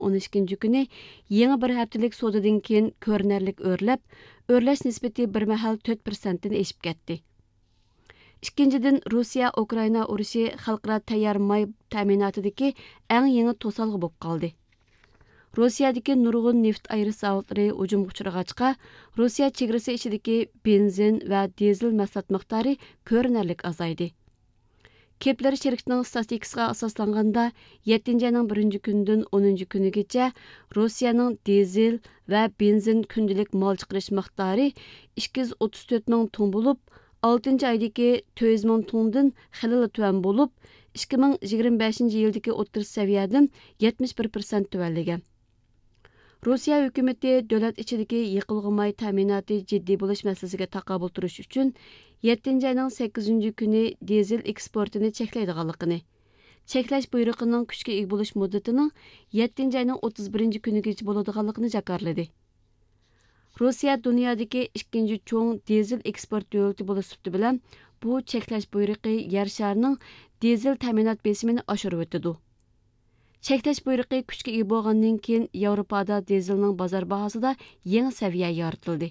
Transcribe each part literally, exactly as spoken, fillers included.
o'n ikkinchi kuni yangi bir haftalik so'dadan keyin ko'rinarlik o'rlab, o'rlash nisbati bir mahal to'rt prosentdan eshib ketdi. Ikkinchidan, Rossiya Ukraina urushi xalqaro tayyor may ta'minotidagi eng yangi to'salg'i bo'lib qoldi. Rossiyadagi nurg'un neft ayri zavodlari hujumga uchrag'achqa, Rossiya chegarasi ichidagi benzin va dizel mahsulot miqdori ko'rinarlik azaydi. Kepler shirkatining statistikasiga asoslanganda, yettinchi oyning birinchi kunidan o'ninchi kunigacha Rossiyaning dizel va benzin kundalik mol chiqarish miqdori ikki yuz o'ttiz to'rt ming ton bo'lib, oltinchi oydagi to'rt yuz ming tondan xilli tuvan bo'lib, ikki ming yigirma beshinchi yildagi o'ttir saviyadan yetmish bir prosent tuvanlagan. Rossiya hukumati davlat ichidagi yiqilg'imay ta'minoti jiddiy bo'lish masalasiga taqobil turish uchun yettinchi oyning sakkizinchi kuni dizel eksportini cheklaydiganligini, cheklash buyrug'ining kuchga ega bo'lish muddatining yettinchi oyning o'ttiz birinchi kunigacha bo'ladiganligini jakarladi. Rossiya dunyodagi ikkinchi cho'ng dizel eksport davlati bo'lishi bilan bu cheklash buyrug'i yer sharining dizel ta'minot besimini oshirib o'tadi. Cheklash buyrug'i kuchga ega bo'lgandan keyin Yevropada dizelning bozor bahosida yangi saviya yoritildi.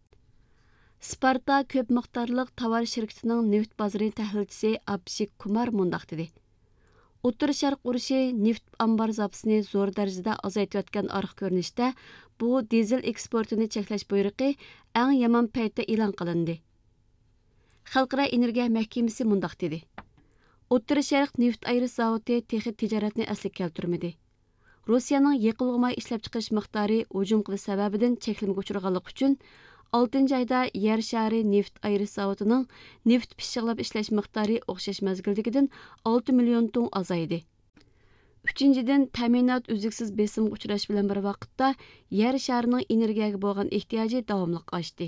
Sparta ko'p miqdorliq tovar shirkatining neft bozori tahlilchisi Abhishek Kumar mundaq dedi. O'rta Sharq urushi neft ambar zapasini zo'r darajada azaytayotgan orqa ko'rinishda bu dizel eksportini cheklash buyrug'i eng yomon paytda e'lon qilindi. Xalqaro energiya mahkamasi mundaq dedi. O'rta Sharq neft ayrish zavodi texnik tijoratni asliga keltirmadi. Rossiyaning yiqilg'imay ishlab chiqarish miqdori hujum qilish sababidan cheklimga uchraganligi uchun oltinchi oyda yer shari neft ayrish zavodining neft pishiqlab ishlash miqdori o'xshash mazgildagidan olti million ton azaydi. Uchinchidan, ta'minot uzluksiz besimga uchrash bilan bir vaqtda yer sharining energiyaga bo'lgan ehtiyoji davomli oshdi.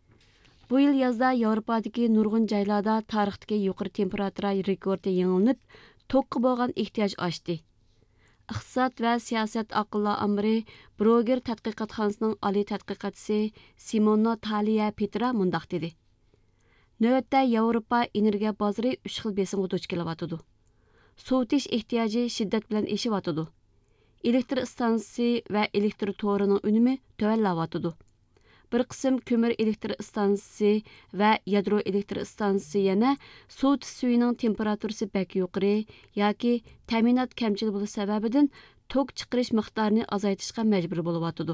Bu yil yozda Yevropadagi nurg'un joylarda tarixdagi yuqori temperatura rekordi yangilanib, to'qqa bo'lgan ehtiyoj oshdi. Iqtisod va siyosat aqllar amiri Broger tadqiqotxonasining oliy tadqiqotchisi Simona Taliya Petra mundaq dedi. Navbatda Yevropa energiya bozori uch xil besimga duch kelyotidi. Sovutish ehtiyoji shiddat bilan eshiyotidu. Elektr stansiyasi va elektr to'rining unumi tuvanlayotidi. Bir qism ko'mir elektr stansiyasi va yadro elektr stansiyasi yana sovutish suyining temperaturasi bak yuqori yoki ta'minot kamchiligi bo'lish sababidan tok chiqarish miqdorini azaytishga majbur bo'layotidi.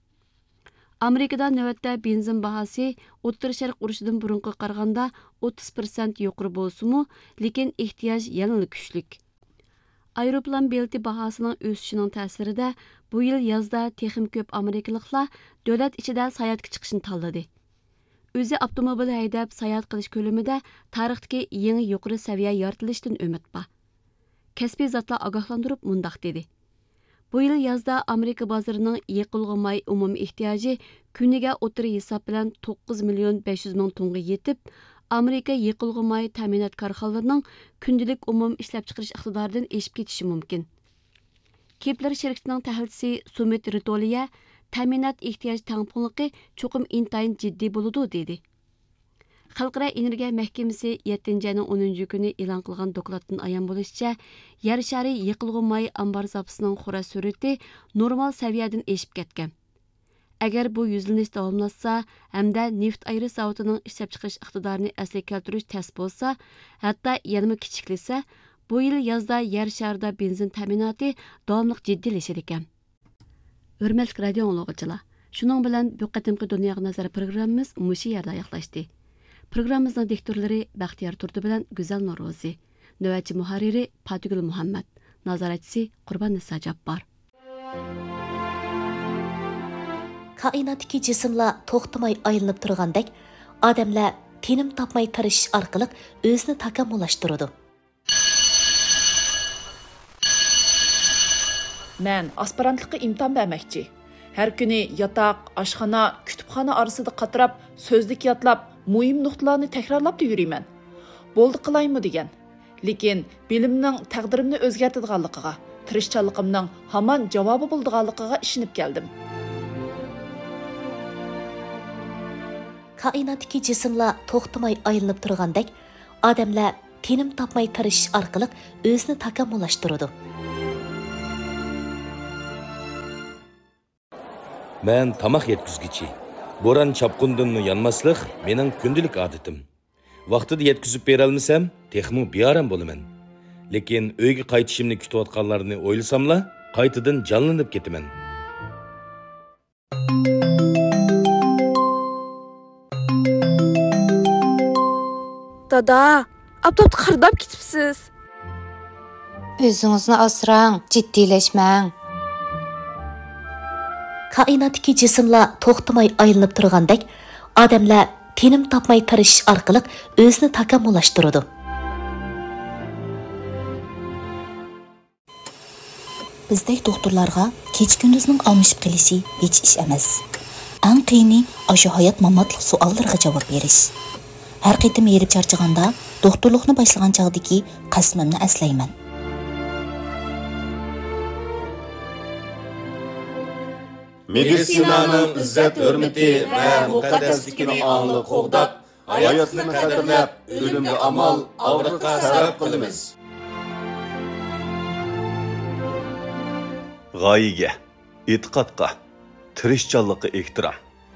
Amerikada navbatda benzin bahosi O'rta Sharq urushidan burunga qaraganda o'ttiz prosent yuqori bo'lsa-mu, lekin ehtiyoj yanada kuchli. Aeroplan bileti bahosining o'sishining ta'sirida bu yil yozda texim ko'p amerikaliklar davlat ichida sayohatga chiqishni tanladi. O'zi avtomobil haydab sayohat qilish ko'lamida tarixdagi yangi yuqori saviya yoritilishidan umid bor. Kasbiy zotlar ogohlantirib mundaq dedi. Bu yil yozda Amerika bozorining yiqilg'imay umumiy ehtiyoji kuniga o'tir hisob bilan to'qqiz million besh yuz ming tonga yetib, Amerika yiqilg'imay ta'minot korxonalarining kundalik umum ishlab chiqarish iqtidoridan eshib ketishi mumkin. Kepler shirkatining tahlilchisi Sumit Ritoliya ta'minot ehtiyoj tangpungligi cho'qim intayin jiddiy bo'ladi dedi. Xalqaro energiya mahkamasi yettinchi oyning o'ninchi kuni e'lon qilgan dokladdan ayon bo'lishicha, yer shari yiqilg'imay ambar zapasining xura surati normal saviyadan eshib ketgan. Agar bu yuzlanish davomlashsa hamda neft ayrish zavodining ishlab chiqarish iqtidorini asliga keltirish tas bo'lsa, hatto yanada kichiklasa, bu yil yozda yer sharida benzin ta'minoti davomli jiddiylashar ekan. Hurmatli radio anglag'uchilar, shuning bilan bu qatimqi dunyoga nazar programmamiz mushi yerda oyoqlashdi. Programmamizning diktorlari Baxtiyor Turdi bilan Go'zal Norozi, navbatchi muharriri Fatugul Muhammad, nazoratchisi Qurbon Nisa Jabbor. Kainatdagi jismlar to'xtamay aylanib turgandek, odamlar tinim topmay tirishish orqali o'zini takomillashtiradi. Men aspirantlikka imtihon bermoqchi. Har kuni yotoq, oshxona, kutubxona orasida qatirab, so'zlik yotlab, muhim nuqtalarni takrorlab yuriyman. Bo'ldi qilaymi degan. Lekin bilimning taqdirimni o'zgartirganligiga, tirishchanligimning hamon javobi bo'lganligiga ishonib keldim. Kainatdagi jismlar to'xtamay aylanib turgandek, odamlar tinim topmay tirishish orqali o'zini takomillashtiradi. Мен тамақ yetkizgichi. Bo'ron chapqundan yanmaslik mening kundalik odatim. Vaqtida yetkizib bera olmasam, texmo bearam bo'laman. Lekin uyga qaytishimni kutayotganlarni o'ylasamla, qaytadan jonlanib ketaman. Dada, abdot qardab ketibsiz. O'zingizni asrang, jiddiyleşmang. Kainatdagi jismlar to'xtamay aylanib turgandek, odamlar tinim topmay tirishish orqali o'zini takomillashtiradi. Bizdek doktorlarga kecha kunduzning almashib qilishi hech ish emas. Eng qiyini o'sha hayot mamatlik savollarga javob berish. Har qitim yerib charchaganda doktorlikni boshlagan chog'dagi qasmimni aslayman. Medisinaning izzat hurmati va muqaddasligini anglab qo'g'dab, hayotni qadrlab, o'limga amal, og'riqqa sabab qilamiz. G'oyaga, e'tiqodga, tirishchanlikqa ehtirom.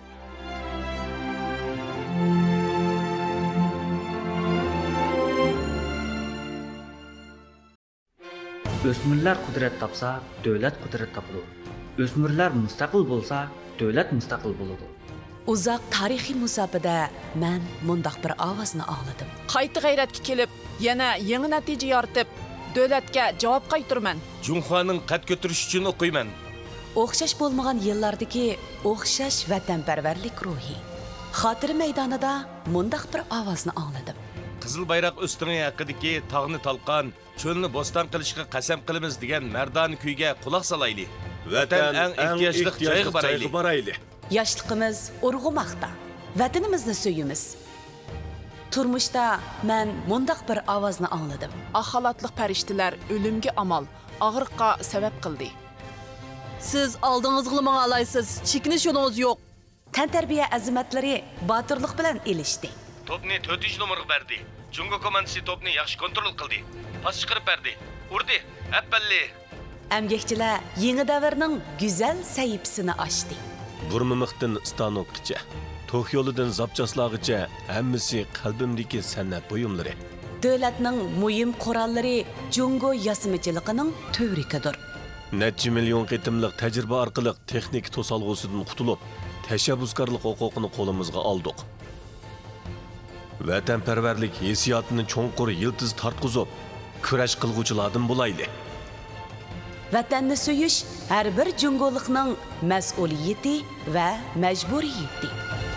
O'smirlar qudrat topsa, davlat qudrat topadi. O'smirlar mustaqil bo'lsa, davlat mustaqil bo'ladi. Uzoq tarixiy musofada men mundaq bir ovozni angladim. Qayta g'ayratga kelib, yana yangi natija yoritib, davlatga javob qaytarman. Junxoning qad ko'tarish uchun o'qiyman. O'xshash bo'lmagan yillardagi o'xshash vatanparvarlik ruhi. Xotira maydonida mundaq bir ovozni angladim. Qizil bayroq ustungi haqidagi tog'ni talqon, cho'lni bo'ston qilishga qasam qilamiz degan mardona kuyga quloq solaylik. Vatan eng ehtiyojli joyga boraylik. Yoshligimiz urg'umoqda. Vatanimizni so'yimiz. Turmushda men mundaq bir ovozni angladim. Axalatliq farishtalar o'limga amal, og'riqqa sabab qildi. Siz oldingizga menga alaysiz, chekinish yo'lingiz yo'q. Tantarbiya azimatlari botirlik bilan elishdi. Topni to'rtinchi nomerga berdi. Jungo komandasi topni yaxshi kontrol qildi. Pas chiqarib berdi. Urdi. Appalli. Əmgəkçilər yeni davrning güzel sahifasini açdı. Burmimiqdan Stanokgacha, Toq yo'lidan Zapchaslag'gacha hammasi qalbimdagi san'at buyumlari. Davlatning muhim qurollari Jungo yasimichiligining tövrikidir. Necha million qitimliq tajriba orqali texnik to'solg'usidan qutulib, tashabbuskorlik huquqini qo'limizga oldik. Vatanparvarlik hissiyotini cho'nqur yiltiz tartqizib, kurash qilguvchilardan bo'laylik. Vatanni so'yish har bir jungolikning mas'uliyati va majburiyati.